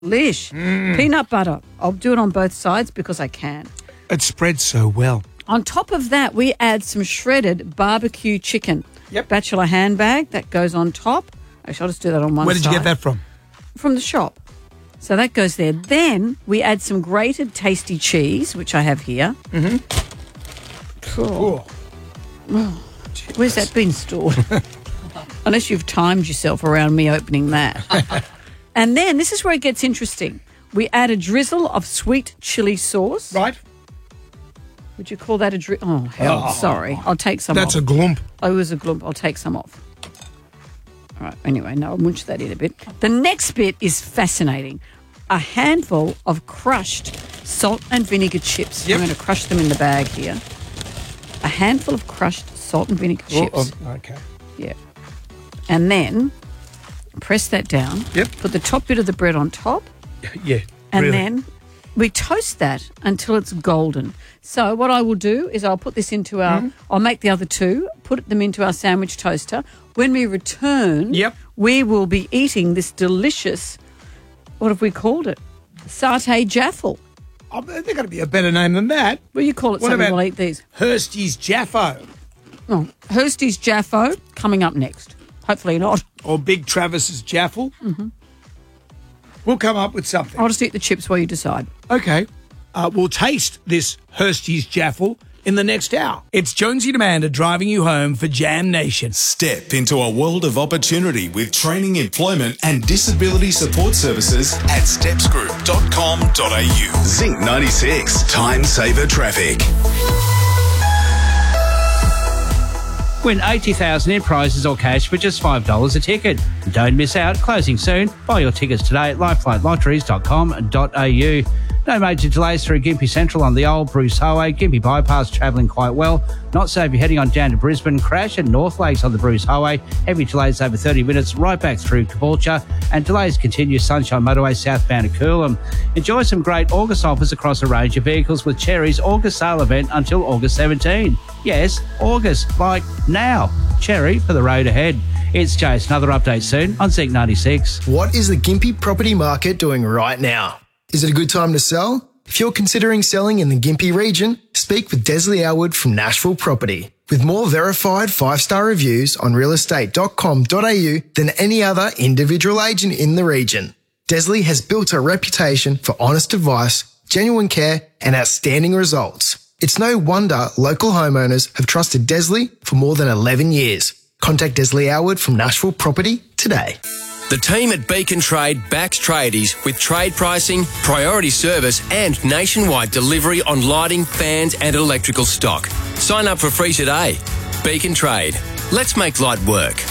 Lish. Peanut butter. I'll do it on both sides because I can. It spreads so well. On top of that, we add some shredded barbecue chicken. Yep. Bachelor handbag, that goes on top. Actually, I'll just do that on one side. Where did you get that from? From the shop. So that goes there. Then we add some grated tasty cheese, which I have here. Oh. Where's that been stored? Unless you've timed yourself around me opening that. And then, this is where it gets interesting. We add a drizzle of sweet chili sauce. Right. Would you call that a drizzle? Oh, hell, sorry. I'll take some That's off. a glump. Oh, it was a glump. I'll take some off. All right, anyway, no, I'll munch that in a bit. The next bit is fascinating. A handful of crushed salt and vinegar chips. Yep. I'm going to crush them in the bag here. A handful of crushed salt and vinegar chips. Okay. Yeah. And then press that down. Yep. Put the top bit of the bread on top. Yeah. And really. then we toast that until it's golden. So what I will do is I'll put this into our, I'll make the other two, put them into our sandwich toaster. When we return, Yep. we will be eating this delicious, what have we called it? Satay jaffle. Oh, there's got to be a better name than that. Well, you call it What something, about- we'll eat these. Hursty's Jaffo. Oh, Hursty's Jaffo coming up next. Hopefully not. Or Big Travis's Jaffle. Mm-hmm. We'll come up with something. I'll just eat the chips while you decide. Okay. We'll taste this Hursty's Jaffle in the next hour. It's Jonesy and Amanda driving you home for Jam Nation. Step into a world of opportunity with training, employment and disability support services at stepsgroup.com.au. Zinc 96, Time Saver Traffic. Win 80,000 in prizes or cash for just $5 a ticket. Don't miss out. Closing soon. Buy your tickets today at lifeflightlotteries.com.au. No major delays through Gympie Central on the old Bruce Highway. Gympie Bypass travelling quite well. Not so if you're heading on down to Brisbane. Crash at North Lakes on the Bruce Highway. Heavy delays over 30 minutes right back through Caboolture. And delays continue Sunshine Motorway southbound to Coolum. Enjoy some great August offers across a range of vehicles with Cherry's August sale event until August 17. Yes, August, like now. Cherry for the road ahead. It's Chase. Another update soon on Zinc 96. What is the Gympie property market doing right now? Is it a good time to sell? If you're considering selling in the Gympie region, speak with Desley Elwood from Nashville Property. With more verified 5-star reviews on realestate.com.au than any other individual agent in the region, Desley has built a reputation for honest advice, genuine care and outstanding results. It's no wonder local homeowners have trusted Desley for more than 11 years. Contact Desley Elwood from Nashville Property today. The team at Beacon Trade backs tradies with trade pricing, priority service and nationwide delivery on lighting, fans and electrical stock. Sign up for free today. Beacon Trade. Let's make light work.